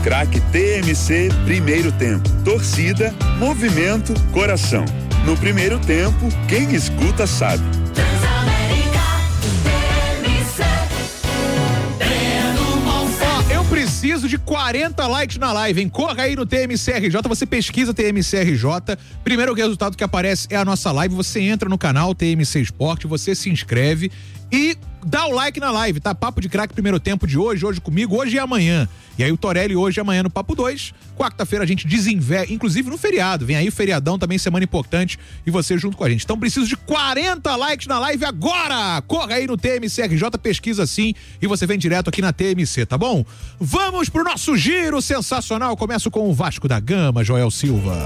Craque TMC Primeiro Tempo. Torcida, movimento, coração. No primeiro tempo, quem escuta sabe. Eu preciso de 40 likes na live, hein? Corra aí no TMCRJ, você pesquisa TMCRJ, primeiro resultado que aparece é a nossa live, você entra no canal TMC Esporte, você se inscreve e dá o like na live, tá? Papo de Craque Primeiro Tempo de hoje comigo, hoje e amanhã. E aí o Torelli hoje e amanhã no Papo 2. Quarta-feira a gente desinveste, inclusive no feriado. Vem aí o feriadão também, semana importante, e você junto com a gente. Então preciso de 40 likes na live agora! Corra aí no TMCRJ, pesquisa sim, e você vem direto aqui na TMC, tá bom? Vamos pro nosso giro sensacional. Começo com o Vasco da Gama, Joel Silva.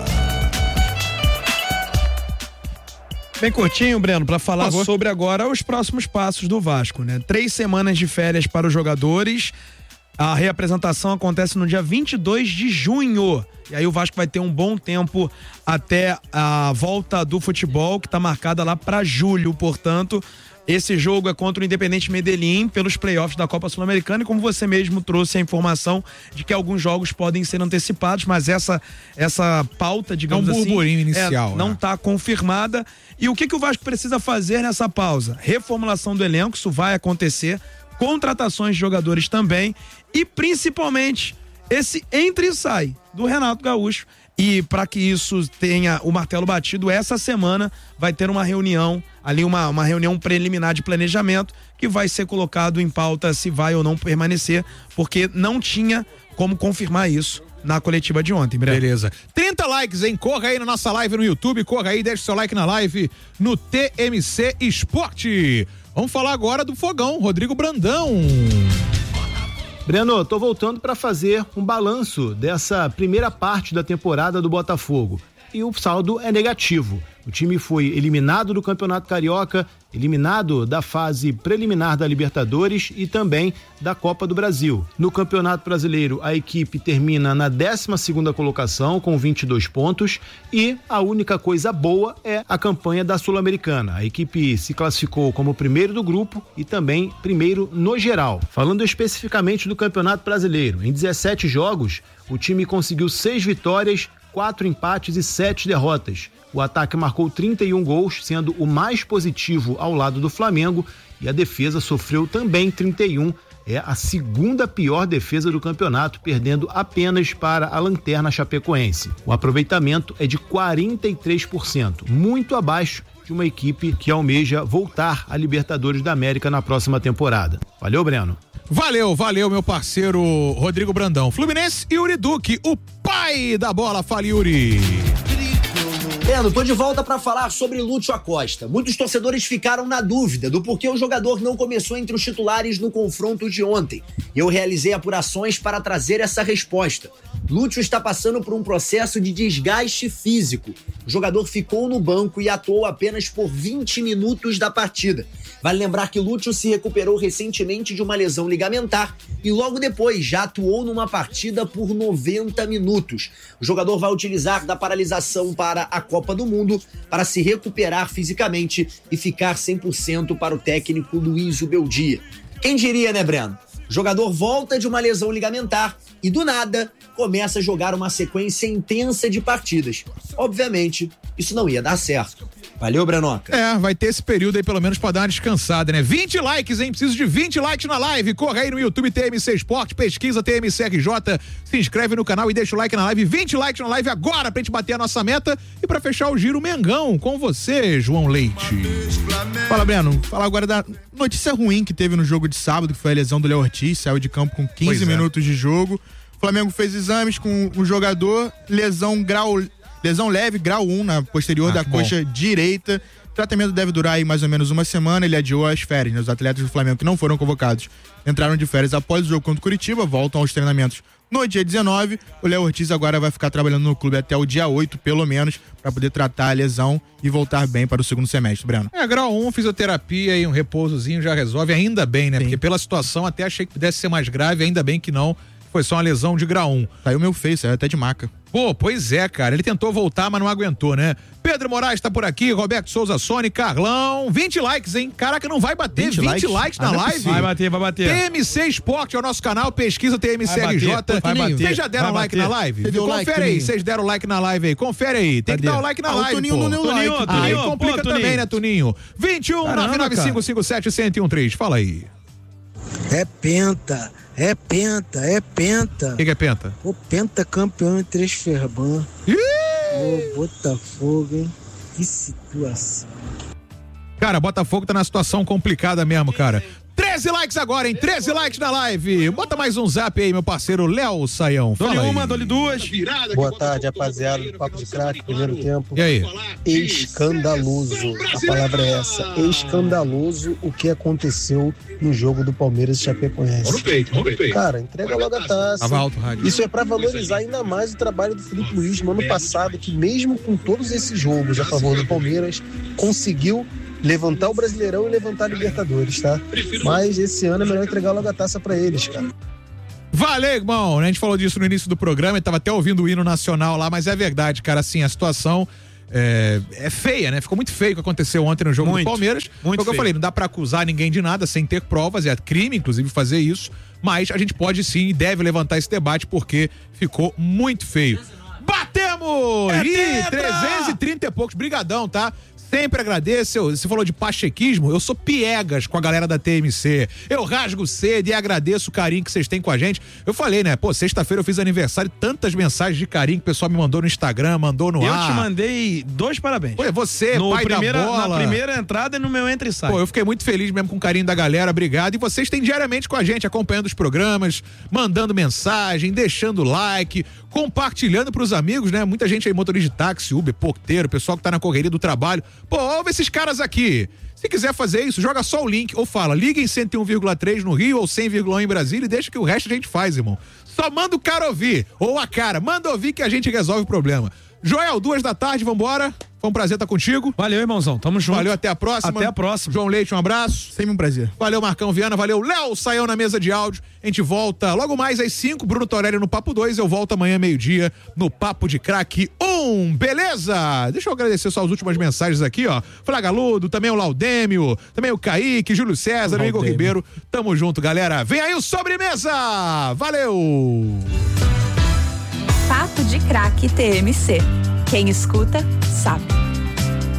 Bem curtinho, Breno, para falar sobre agora os próximos passos do Vasco, né? 3 semanas de férias para os jogadores. A reapresentação acontece no dia 22 de junho. E aí o Vasco vai ter um bom tempo até a volta do futebol, que está marcada lá para julho. Portanto, esse jogo é contra o Independente Medellín pelos playoffs da Copa Sul-Americana, e como você mesmo trouxe a informação de que alguns jogos podem ser antecipados, mas essa pauta, digamos assim, burburinho inicial, não está confirmada. E o que o Vasco precisa fazer nessa pausa? Reformulação do elenco, isso vai acontecer, contratações de jogadores também, e principalmente esse entra e sai do Renato Gaúcho. E para que isso tenha o martelo batido, essa semana vai ter uma reunião, ali uma reunião preliminar de planejamento, que vai ser colocado em pauta se vai ou não permanecer, porque não tinha como confirmar isso na coletiva de ontem, Breno. Beleza. 30 likes, hein? Corra aí na nossa live no YouTube, corra aí, deixa o seu like na live no TMC Esporte. Vamos falar agora do Fogão, Rodrigo Brandão. Breno, tô voltando para fazer um balanço dessa primeira parte da temporada do Botafogo. E o saldo é negativo. O time foi eliminado do Campeonato Carioca, eliminado da fase preliminar da Libertadores e também da Copa do Brasil. No Campeonato Brasileiro, a equipe termina na 12ª colocação com 22 pontos e a única coisa boa é a campanha da Sul-Americana. A equipe se classificou como primeiro do grupo e também primeiro no geral. Falando especificamente do Campeonato Brasileiro, em 17 jogos, o time conseguiu 6 vitórias, 4 empates e 7 derrotas. O ataque marcou 31 gols, sendo o mais positivo ao lado do Flamengo, e a defesa sofreu também 31. É a segunda pior defesa do campeonato, perdendo apenas para a lanterna chapecoense. O aproveitamento é de 43%, muito abaixo de uma equipe que almeja voltar à Libertadores da América na próxima temporada. Valeu, Breno. Valeu, meu parceiro Rodrigo Brandão. Fluminense e Yuri Duque, o pai da bola. Fala, Yuri. Breno, tô de volta para falar sobre Lúcio Acosta. Muitos torcedores ficaram na dúvida do porquê o jogador não começou entre os titulares no confronto de ontem. Eu realizei apurações para trazer essa resposta. Lúcio está passando por um processo de desgaste físico. O jogador ficou no banco e atuou apenas por 20 minutos da partida. Vale lembrar que Lúcio se recuperou recentemente de uma lesão ligamentar e logo depois já atuou numa partida por 90 minutos. O jogador vai utilizar da paralisação para a Copa do Mundo para se recuperar fisicamente e ficar 100% para o técnico Luizio Beldia. Quem diria, né, Breno? O jogador volta de uma lesão ligamentar e, do nada, começa a jogar uma sequência intensa de partidas. Obviamente, isso não ia dar certo. Valeu, Brenoca. Vai ter esse período aí pelo menos pra dar uma descansada, né? 20 likes, hein? Preciso de 20 likes na live. Corre aí no YouTube TMC Esporte, pesquisa TMCRJ, se inscreve no canal e deixa o like na live. 20 likes na live agora pra gente bater a nossa meta e pra fechar o giro Mengão com você, João Leite. Fala, Breno. Fala agora da notícia ruim que teve no jogo de sábado, que foi a lesão do Léo Ortiz, saiu de campo com 15 minutos de jogo. O Flamengo fez exames com o jogador, lesão leve, grau 1 na posterior da coxa direita. O tratamento deve durar aí mais ou menos uma semana. Ele adiou as férias, né? Os atletas do Flamengo que não foram convocados entraram de férias após o jogo contra o Curitiba, voltam aos treinamentos no dia 19. O Léo Ortiz agora vai ficar trabalhando no clube até o dia 8, pelo menos, para poder tratar a lesão e voltar bem para o segundo semestre, Breno. Grau 1, fisioterapia e um repousozinho já resolve, ainda bem, né? Sim. Porque pela situação até achei que pudesse ser mais grave, ainda bem que não. Foi só uma lesão de grau 1. Saiu meu feio, saiu até de maca. Pô, pois é, cara. Ele tentou voltar, mas não aguentou, né? Pedro Moraes tá por aqui, Roberto Souza Sony, Carlão. 20 likes, hein? Caraca, não vai bater 20 likes na live? Vai bater. TMC Esporte é o nosso canal, pesquisa TMCRJ. Vocês já deram like na live? Confere aí, vocês deram like na live aí. Confere aí. Tem que dar o like na live, Toninho não deu like. Aí complica também, né, Toninho? 21 99557 1013. Fala aí. É penta. O que é penta? O penta campeão em 3 Ferban. Ô, Botafogo, hein? Que situação. Cara, Botafogo tá na situação complicada mesmo, cara. 13 likes agora, hein? 13 likes na live. Bota mais um zap aí, meu parceiro Léo Saião. Dole uma, dole duas. Boa tarde, rapaziada do Papo de Craque, primeiro tempo. E aí? Escandaloso, a palavra é essa. Escandaloso o que aconteceu no jogo do Palmeiras e Chapecoense. Cara, entrega logo a taça. Tava alto, rádio. Isso é pra valorizar ainda mais o trabalho do Felipe Luiz no ano passado, que mesmo com todos esses jogos a favor do Palmeiras, conseguiu levantar o Brasileirão e levantar a Libertadores, tá? Mas esse ano é melhor entregar logo a taça pra eles, cara. Valeu, irmão. A gente falou disso no início do programa, eu tava até ouvindo o hino nacional lá, mas é verdade, cara, assim, a situação é feia, né? Ficou muito feio o que aconteceu ontem no jogo do Palmeiras. Foi o que eu falei, não dá pra acusar ninguém de nada sem ter provas, é crime, inclusive, fazer isso, mas a gente pode sim e deve levantar esse debate porque ficou muito feio. Batemos! 330 e poucos, brigadão, tá? Sempre agradeço. Você falou de pachequismo, eu sou piegas com a galera da TMC. Eu rasgo cedo e agradeço o carinho que vocês têm com a gente. Eu falei, né? Pô, sexta-feira eu fiz aniversário, tantas mensagens de carinho que o pessoal me mandou no Instagram, mandou no ar. Eu te mandei 2 parabéns. Pô, você, pai da bola. Na primeira entrada e no meu entra e sai. Pô, eu fiquei muito feliz mesmo com o carinho da galera, obrigado. E vocês têm diariamente com a gente, acompanhando os programas, mandando mensagem, deixando like, compartilhando pros amigos, né? Muita gente aí, motorista de táxi, Uber, porteiro, pessoal que tá na correria do trabalho. Pô, ouve esses caras aqui. Se quiser fazer isso, joga só o link ou fala, liga em 101,3 no Rio ou 100,1 em Brasília e deixa que o resto a gente faz, irmão. Só manda o cara ouvir, ou a cara, manda ouvir que a gente resolve o problema. Joel, 2 da tarde, vambora. Foi um prazer estar contigo. Valeu, irmãozão. Tamo junto. Valeu, até a próxima. Até a próxima. João Leite, um abraço. Sempre um prazer. Valeu, Marcão Viana. Valeu, Léo Saião na mesa de áudio. A gente volta logo mais às 5, Bruno Torelli no Papo 2. Eu volto amanhã, meio-dia, no Papo de Craque 1. Beleza? Deixa eu agradecer só as últimas mensagens aqui, ó. Flagaludo, também o Laudêmio, também o Kaique, Júlio César, o Igor Ribeiro. Tamo junto, galera. Vem aí o Sobremesa. Valeu! Papo de Craque TMC. Quem escuta, sabe.